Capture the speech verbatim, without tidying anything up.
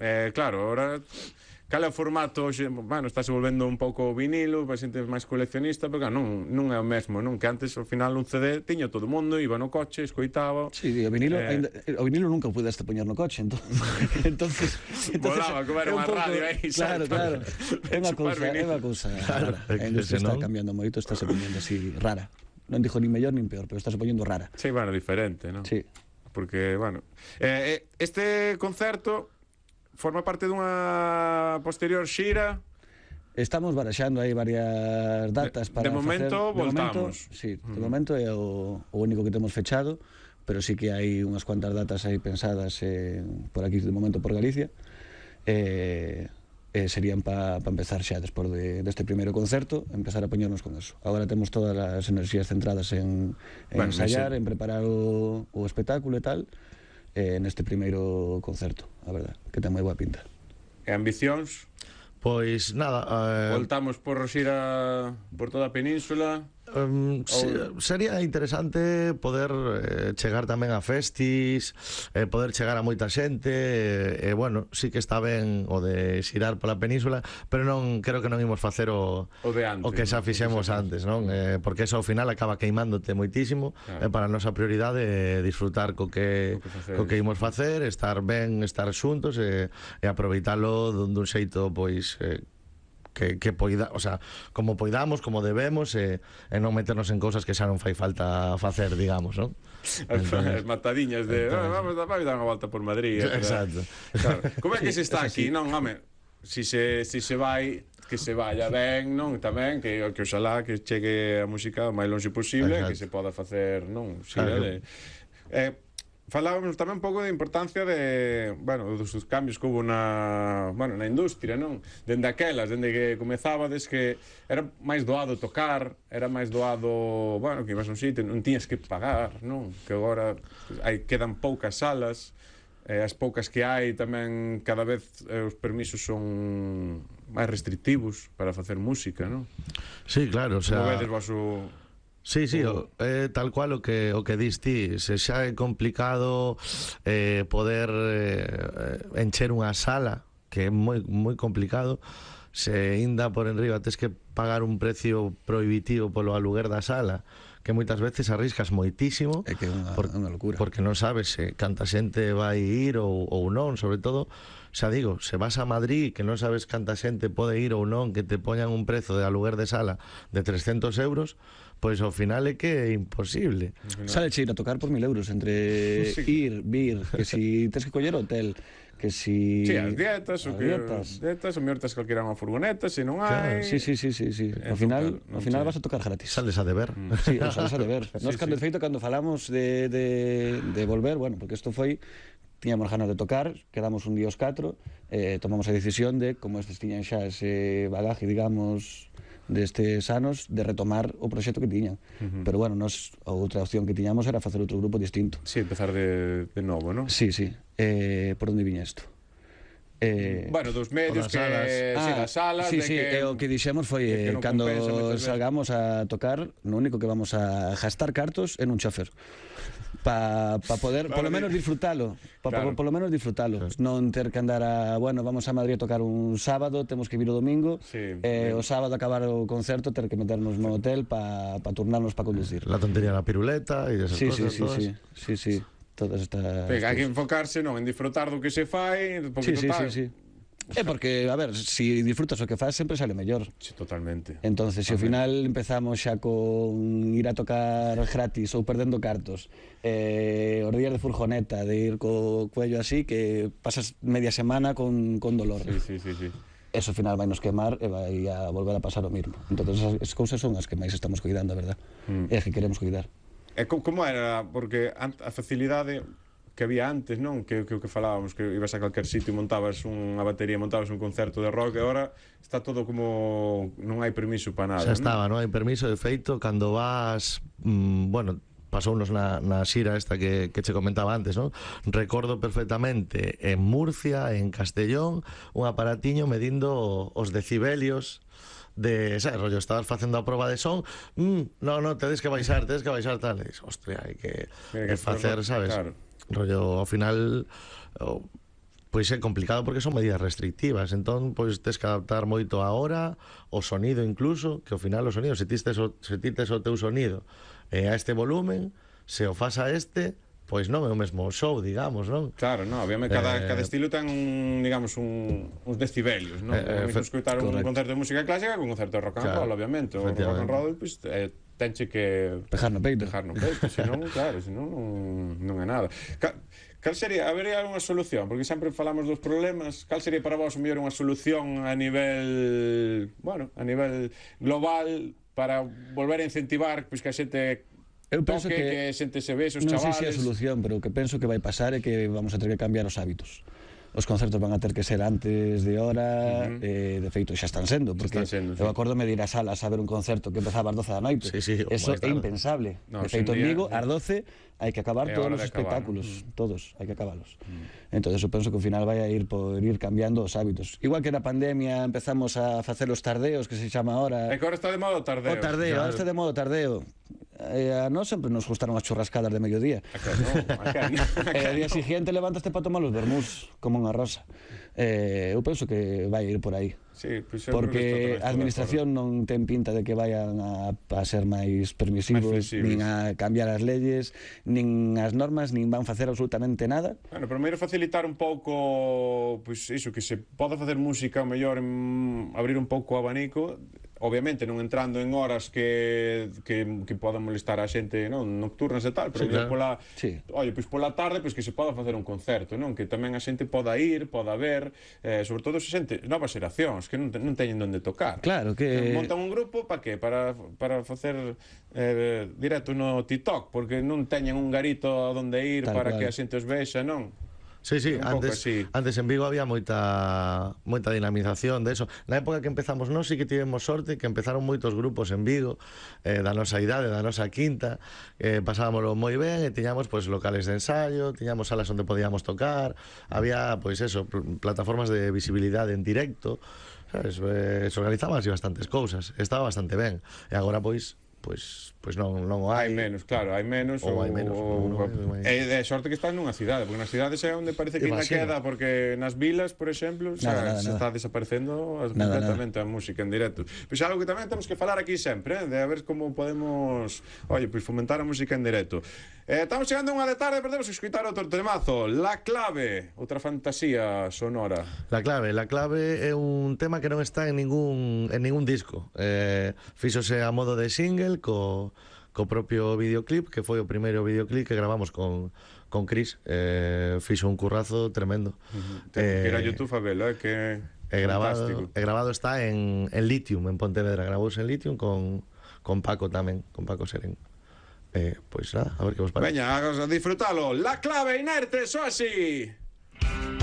Eh, claro, ahora... Cal é o formato hoxe? Bueno, estáse volvendo un pouco vinilo, para xente máis coleccionista, pero claro, non, non é o mesmo, non? Que antes, ao final, un C D tiña todo o mundo, iba no coche, escoitaba... Sí, o vinilo, eh... ainda, o vinilo nunca o pudeste poñer no coche, entón, entonces, entonces volaba, como era unha radio aí, claro, claro, é unha cousa, é unha cousa claro, rara, a industria está cambiando moito, está se poñendo así rara, non dixo ni mellor nin peor, pero está se poñendo rara. Sí, bueno, diferente, non? Sí. Porque, bueno, eh, este concerto forma parte dunha posterior xira. Estamos baraxando aí varias datas para de momento facer, voltamos. De momento, sí, de momento é o, o único que temos fechado, pero sí que hai unhas cuantas datas aí pensadas eh, por aquí, de momento por Galicia. Eh, eh, serían para pa empezar xa despois de, deste primeiro concerto, empezar a poñernos con eso. Agora temos todas as enerxías centradas en, en bueno, ensayar, ese... en preparar o, o espectáculo e tal, eh, neste primeiro concerto, a verdad, que ten moi boa pinta. E ambicións? Pois nada, eh... voltamos por xira por toda a península. Um, se, sería interesante poder eh, chegar tamén a festis, eh, poder chegar a moita xente, e eh, eh, bueno, sí que está ben o de xirar pola península, pero non creo que non imos facer o, o, de antes, o que xa fixemos antes, non? Eh, porque eso ao final acaba queimándote moitísimo, claro. E eh, para a nosa prioridade é disfrutar co que, co que, co que imos facer, estar ben, estar xuntos e, e aproveitalo dun, dun xeito, pois... Eh, que, que poida, o sea, como poidamos, como debemos, e, e non meternos en cousas que xa non fai falta facer, digamos, non? As, as matadiñas de entonces, ah, vamos a dar unha volta por Madrid. Exacto. Claro. Como é que sí, se está aquí, non, home? Si se, si se vai, que se vaya ben, non? Tamén, que, que oxalá que chegue a música o máis longe posible, exacto. Que se poda facer, non? Xira claro. De... Eh, falábamos tamén un pouco da importancia de, bueno, dos cambios que hubo na, bueno, na industria, non? Dende aquelas, dende que comezabades que era máis doado tocar, era máis doado, bueno, que ibas a un sitio, non tiñas que pagar, non? Que agora hai, quedan poucas salas, eh, as poucas que hai tamén cada vez eh, os permisos son máis restrictivos para facer música, non? Sí, claro, o sea... Como vedes vos o... Sí, sí, o, eh, tal cual o que o que dis ti, se xa é complicado eh, poder eh, encher unha sala, que é moi moi complicado, se inda por enriba tes que pagar un precio prohibitivo polo aluguer da sala, que moitas veces arriscas moitísimo, é que é unha, por, unha locura, porque non sabes se canta xente vai ir ou, ou non, sobre todo, xa digo, se vas a Madrid que non sabes canta xente pode ir ou non, que te poñan un prezo de aluguer de sala de trescentos euros, pois ao final é que é imposible. Sale che ir a tocar por mil euros entre sí. ir, vir, que si tens que coller hotel, que si... Sí, as dietas, o que dietas, dietas, o mellor tes calquera unha furgoneta, se non hai... Claro. Sí, sí, sí, sí, sí. Ao final, ao final vas a tocar gratis. Sales a deber. Mm. Sí, o sales a deber. Sí, Nos sí. cando, de feito, cando falamos de, de, de volver, bueno, porque isto foi... Tiñamos ganas de tocar, quedamos un día os catro, eh, tomamos a decisión de, como estes tiñan xa ese bagaje, digamos... destes anos de retomar o proxecto que tiñan. Uh-huh. Pero bueno, nos, a outra opción que tiñamos era facer outro grupo distinto. Sí, empezar de, de novo, non? Sí, sí. Eh, por onde viña isto? Eh, bueno, dos medios que... Salas. Ah, sí, das salas... Sí, de sí, que, eh, o que dixemos foi eh, que cando salgamos a tocar, no único que vamos a gastar cartos en un chofer. Para pa poder, polo menos disfrutalo, pa, claro. Polo menos disfrutalo, claro. Non ter que andar a, bueno, vamos a Madrid a tocar un sábado, temos que vir o domingo, sí, eh, o sábado acabar o concerto, ter que meternos no hotel para pa turnarnos para conducir. La tontería da piruleta e esas sí, cosas sí, todas. Sí, sí, sí, sí, todas estas... Pero hai que enfocarse, non, en disfrutar do que se fai, sí, sí, sí, sí. É porque, a ver, si disfrutas o que faz sempre sale mellor. Sí, totalmente. Entonces, se ao final empezamos xa con ir a tocar gratis ou perdendo cartos, eh, os días de furgoneta, de ir co cuello así, que pasas media semana con, con dolor. Sí, sí, sí, sí. Eso ao final vai nos quemar e vai a volver a pasar o mismo. Entonces, esas, esas cousas son as que máis estamos cuidando, a verdad? Mm. É as que queremos cuidar. E como era? Porque a facilidade que había antes, non? Que o que, que falábamos, que ibas a calquer sitio e montabas unha batería, montabas un concerto de rock, e agora está todo como... non hai permiso para nada, xa estaba, non hai permiso, de feito, cando vas, mmm, bueno, pasounos na, na xira esta que, que che comentaba antes, non? Recordo perfectamente en Murcia, en Castellón, un aparatiño medindo os decibelios de, sabes, rollo, estabas facendo a proba de son, mm, no, no, tedes que baixar, tedes que baixar tal, e dices, hostia, hai que, que facer, sabes? Claro. Rollo, ao final o, pois é complicado porque son medidas restrictivas, entón pois tes que adaptar moito a hora, o sonido incluso, que ao final o sonido, se ti tes o, se ti tes o teu sonido eh, a este volumen, se o fas a este, pois non é o mesmo show, digamos, non? Claro, non, obviamente cada, Eh, cada estilo ten un, digamos, un, uns decibelios, non? Eh, eh, Eh, eh, escutar un correcto. concerto de música clásica con un concerto de rock and Claro, roll, obviamente. O rock and roll, pois, eh, tenche que Pejar no peito. dejar no peito, senón, claro, senón non, non é nada. Ca, cal sería, habería unha solución? Porque sempre falamos dos problemas. Cal sería para vos o mellor unha solución a nivel, bueno, a nivel global para volver a incentivar pois que a xente Eu penso toque, que, que a xente se vese, os non sei chavales? se é a solución, pero o que penso que vai pasar é que vamos a ter que cambiar os hábitos. Os concertos van a ter que ser antes de hora, uh -huh. eh, de feito xa están sendo, porque están sendo, eu sí. acórdome de ir a salas a ver un concerto que empezaba ás doce da noite. Sí, sí, Eso máis é tarde. impensable. No, de feito, en día, Vigo, sí. ás doce hai que acabar É todos hora os de acabar, espectáculos, ¿no? todos, hai que acabalos. Mm. Entón, eu penso que ao final vai a ir por ir cambiando os hábitos. Igual que na pandemia empezamos a facer os tardeos, que se chama ahora. É que agora está de modo tardeo. O tardeo, Claro. ahora está de modo tardeo. Eh, a nós sempre nos gustaron as churrascadas de mediodía. Acá non, acá non, acá E ao día non. siguiente levantaste para tomar os vermús como unha rosa. Eh, eu penso que vai ir por aí. Sí, pois eu creo que estou Porque tamén a administración non ten pinta de que vayan a, a ser máis permisivos, Máis flexibles. nin a cambiar as leyes, nin as normas, nin van facer absolutamente nada. Bueno, primeiro facilitar un pouco, pois iso, que se poda facer música, o mellor en, abrir un pouco o abanico, obviamente non entrando en horas que, que, que podan molestar a xente, non, nocturnas e tal, pero Sí, sí, claro. pola, Sí. oye, pois pola tarde, pois que se poda facer un concerto, non? Que tamén a xente poda ir, poda ver, eh, sobre todo se xente, novas xeracións, que non, te, non teñen onde tocar. Claro, que- Montan un grupo, para que? Para, para facer eh, directo no TikTok, porque non teñen un garito onde ir Tal para cual. que a xente os vexa, non? Sí, sí, Un pouco antes, así. antes en Vigo había moita moita dinamización de eso. Na época que empezamos nós sí que tivemos sorte que empezaron moitos grupos en Vigo, eh, da nosa idade, da nosa quinta, eh, pasábamoslo moi ben e tiñamos pois locales de ensayo, tiñamos salas onde podíamos tocar, había pois eso, pl- plataformas de visibilidade en directo, sabes? Eh, se organizaban así bastantes cousas, estaba bastante ben. E agora pois pois pois non non o Hai hai. menos, claro, hai menos Ou hai menos, ou, non, non hai. é de sorte que estás nunha cidade, porque nas cidades é onde parece que ainda Imagino. queda, porque nas vilas, por exemplo, xa, Nada, nada, se nada. está desaparecendo as- Nada, completamente a música en directo. Pois é algo que tamén temos que falar aquí sempre, eh, de a ver como podemos, oye, pois fomentar a música en directo. Eh, estamos chegando a unha de tarde, perdemos que escutar outro temazo, La Clave, outra fantasía sonora. La clave, la clave é un tema que non está en ningún en ningún disco. Eh, fíxose a modo de single co co propio videoclip, que foi o primeiro videoclip que gravamos con con Chris. Eh, fixo un currazo tremendo. Ten que ir a Eh, YouTube a velo, eh, que E grabado, fantástico. e grabado está en, en Lithium, en Pontevedra. Gravouse en Lithium con, con Paco tamén, con Paco Serén. Eh, pois nada, a ver que vos parece. Veña, a disfrutalo. La Clave, Inerte, só así.